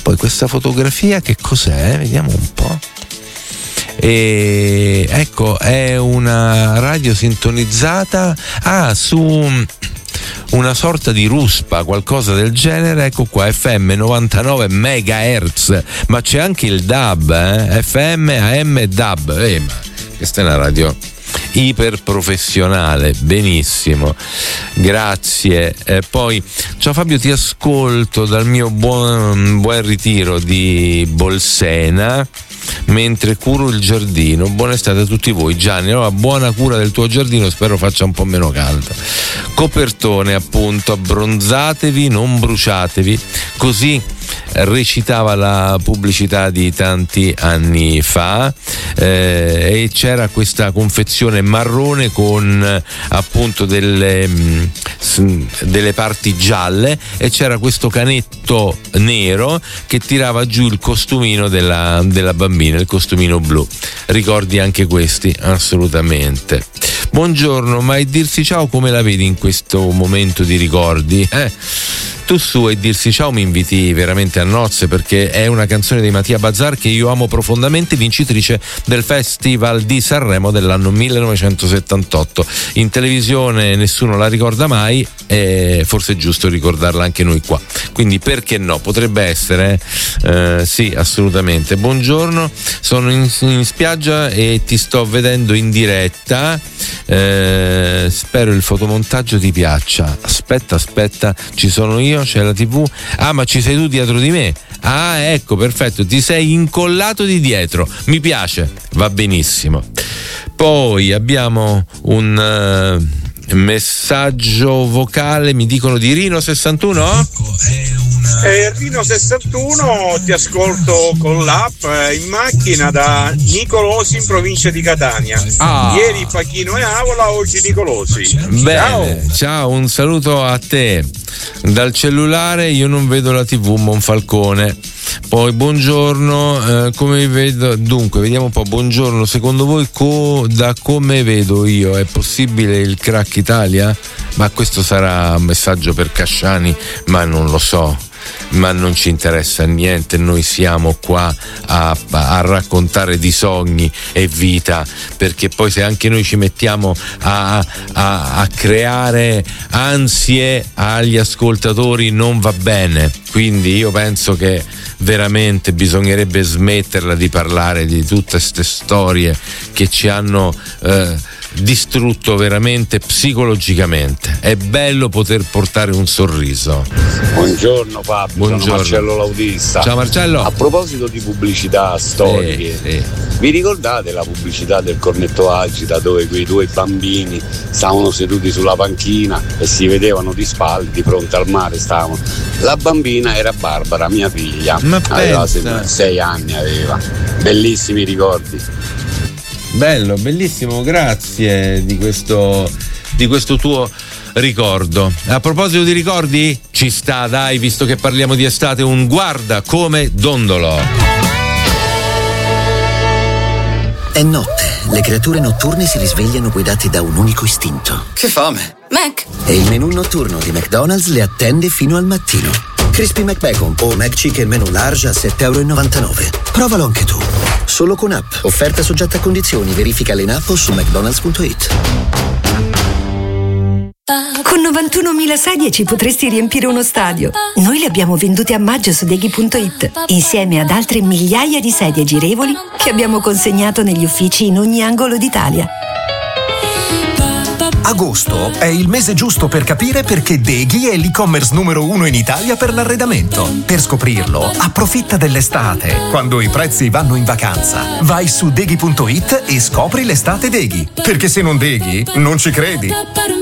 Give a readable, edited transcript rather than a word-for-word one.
poi questa fotografia che cos'è? Vediamo un po'. E ecco, è una radio sintonizzata su una sorta di ruspa, qualcosa del genere. Ecco qua, FM 99 MHz, ma c'è anche il DAB, FM, AM e DAB. Ma questa è una radio iper professionale, benissimo, grazie. Poi ciao Fabio, ti ascolto dal mio buon ritiro di Bolsena mentre curo il giardino. Buona estate a tutti voi. Gianni, allora buona cura del tuo giardino, spero faccia un po' meno caldo. Copertone, appunto, abbronzatevi, non bruciatevi, così recitava la pubblicità di tanti anni fa, e c'era questa confezione marrone con appunto delle parti gialle, e c'era questo canetto nero che tirava giù il costumino della bambina, il costumino blu. Ricordi anche questi? Assolutamente. Buongiorno, ma e dirsi ciao come la vedi in questo momento di ricordi? Tu su e dirsi ciao mi inviti veramente a nozze, perché è una canzone di Mattia Bazzar che io amo profondamente, vincitrice del Festival di Sanremo dell'anno 1978. In televisione nessuno la ricorda mai, e forse è giusto ricordarla anche noi qua, quindi perché no? Potrebbe essere, sì, assolutamente. Buongiorno, sono in spiaggia e ti sto vedendo in diretta, spero il fotomontaggio ti piaccia. Aspetta, ci sono io, c'è la TV. Ma ci sei tu dietro di me? Ecco, perfetto, ti sei incollato di dietro, mi piace, va benissimo. Poi abbiamo un messaggio vocale, mi dicono di Rino 61. Rino 61, ti ascolto con l'app in macchina da Nicolosi in provincia di Catania. Ieri Pachino e Avola, oggi Nicolosi. Bene, ciao, un saluto a te. Dal cellulare io non vedo la TV, Monfalcone. Poi buongiorno, come vedo, dunque vediamo un po'. Buongiorno, secondo voi da come vedo io è possibile il crack Italia? Ma questo sarà un messaggio per Casciani, ma non lo so, ma non ci interessa niente. Noi siamo qua a raccontare di sogni e vita, perché poi se anche noi ci mettiamo a creare ansie agli ascoltatori non va bene. Quindi io penso che veramente bisognerebbe smetterla di parlare di tutte queste storie che ci hanno distrutto veramente psicologicamente. È bello poter portare un sorriso. Buongiorno Fabio, buongiorno. Sono Marcello L'autista. Ciao Marcello. A proposito di pubblicità storiche, vi ricordate la pubblicità del Cornetto Agita, dove quei due bambini stavano seduti sulla panchina e si vedevano di spalle, di fronte al mare stavano? La bambina era Barbara, mia figlia, aveva 6 anni, aveva. Bellissimi ricordi. Bello, bellissimo, grazie di questo tuo ricordo. A proposito di ricordi, ci sta, dai, visto che parliamo di estate, un Guarda come dondolo. È notte, le creature notturne si risvegliano guidate da un unico istinto. Che fame! Mac! E il menù notturno di McDonald's le attende fino al mattino. Crispy McBacon o McChicken menù large a €7,99. Provalo anche tu. Solo con app. Offerta soggetta a condizioni. Verifica in app o su mcdonalds.it. Con 91.000 sedie ci potresti riempire uno stadio. Noi le abbiamo vendute a maggio su Deghi.it, insieme ad altre migliaia di sedie girevoli che abbiamo consegnato negli uffici in ogni angolo d'Italia. Agosto è il mese giusto per capire perché Deghi è l'e-commerce numero 1 in Italia per l'arredamento. Per scoprirlo, approfitta dell'estate, quando i prezzi vanno in vacanza. Vai su Deghi.it e scopri l'estate Deghi. Perché se non Deghi, non ci credi.